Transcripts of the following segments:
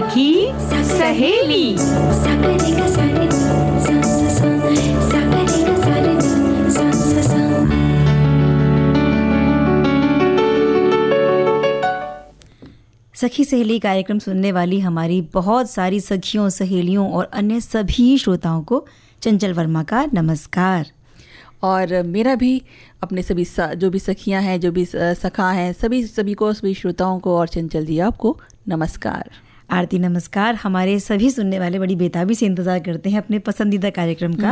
सखी सहेली। सखी सहेली कार्यक्रम सुनने वाली हमारी बहुत सारी सखियों, सहेलियों और अन्य सभी श्रोताओं को चंचल वर्मा का नमस्कार। और मेरा भी अपने सभी जो भी सखियां हैं, जो भी सखा हैं, सभी को, सभी श्रोताओं को और चंचल जी आपको नमस्कार। आरती नमस्कार। हमारे सभी सुनने वाले बड़ी बेताबी से इंतज़ार करते हैं अपने पसंदीदा कार्यक्रम का।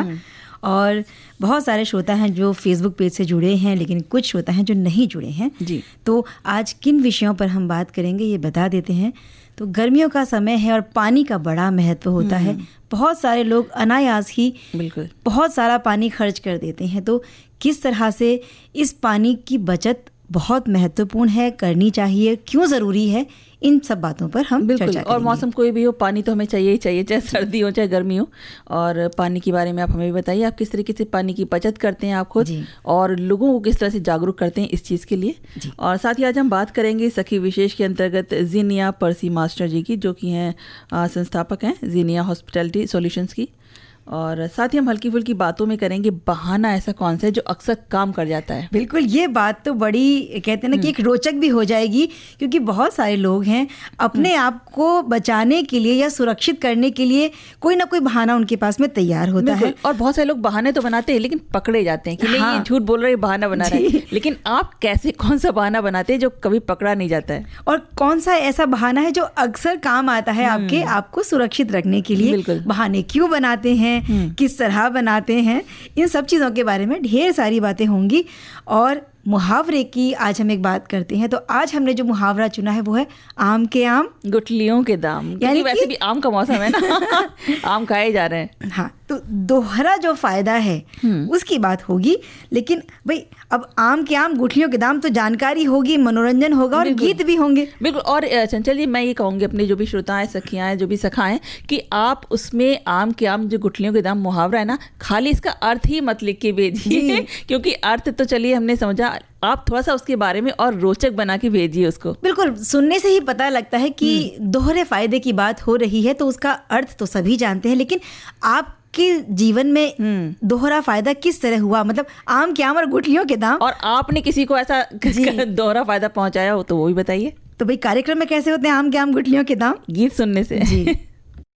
और बहुत सारे श्रोता हैं जो फेसबुक पेज से जुड़े हैं, लेकिन कुछ श्रोता हैं जो नहीं जुड़े हैं जी। तो आज किन विषयों पर हम बात करेंगे ये बता देते हैं। तो गर्मियों का समय है और पानी का बड़ा महत्व होता है। बहुत सारे लोग अनायास ही बिल्कुल बहुत सारा पानी खर्च कर देते हैं। तो किस तरह से इस पानी की बचत बहुत महत्वपूर्ण है, करनी चाहिए, क्यों ज़रूरी है, इन सब बातों पर हम चर्चा करेंगे। और मौसम कोई भी हो, पानी तो हमें चाहिए ही चाहिए, चाहे सर्दी हो चाहे गर्मी हो। और पानी के बारे में आप हमें भी बताइए, आप किस तरीके से पानी की बचत करते हैं आप खुद, और लोगों को किस तरह से जागरूक करते हैं इस चीज़ के लिए। और साथ ही आज हम बात करेंगे सखी विशेष के अंतर्गत जीनिया पर्सी मास्टर जी की, जो कि हैं संस्थापक हैं जीनिया हॉस्पिटैलिटी सॉल्यूशंस की। और साथ ही हम हल्की फुल्की बातों में करेंगे बहाना ऐसा कौन सा है जो अक्सर काम कर जाता है। बिल्कुल, ये बात तो बड़ी कहते हैं ना कि एक रोचक भी हो जाएगी, क्योंकि बहुत सारे लोग हैं अपने आप को बचाने के लिए या सुरक्षित करने के लिए कोई ना कोई बहाना उनके पास में तैयार होता है। और बहुत सारे लोग बहाने तो बनाते हैं लेकिन पकड़े जाते हैं कि नहीं ये झूठ बोल रहे, बहाना बना रहे हैं। लेकिन आप कैसे, कौन सा बहाना बनाते हैं जो कभी पकड़ा नहीं जाता है, और कौन सा ऐसा बहाना है जो अक्सर काम आता है आपको सुरक्षित रखने के लिए। बहाने क्यों बनाते हैं, किस तरह बनाते हैं, इन सब चीज़ों के बारे में ढेर सारी बातें होंगी। और मुहावरे की आज हम एक बात करते हैं। तो आज हमने जो मुहावरा चुना है वो है आम के आम गुठलियों के दाम। यानी वैसे भी आम का मौसम है ना आम खाए जा रहे हैं। हाँ, तो दोहरा जो फायदा है उसकी बात होगी। लेकिन भाई अब आम के आम गुठलियों के दाम, तो जानकारी होगी, मनोरंजन होगा और गीत भी होंगे। बिल्कुल। और चंचल जी, मैं ये कहूँगी अपने जो भी श्रोता हैं, सखियाँ हैं, जो भी सखा हैं, कि आप उसमें आम के आम जो गुठलियों के दाम मुहावरा है ना, खाली इसका अर्थ ही मत लिख के भेजिए क्योंकि अर्थ तो चलिए हमने समझा, आप थोड़ा सा उसके बारे में और रोचक बना के भेजिए उसको। बिल्कुल, सुनने से ही पता लगता है कि दोहरे फायदे की बात हो रही है, तो उसका अर्थ तो सभी जानते हैं, लेकिन आपके जीवन में दोहरा फायदा किस तरह हुआ, मतलब आम के आम और गुठलियों के दाम, और आपने किसी को ऐसा दोहरा फायदा पहुंचाया हो तो वो भी बताइए। तो भाई कार्यक्रम में कैसे होते हैं आम के आम गुठलियों के दाम? गीत सुनने से।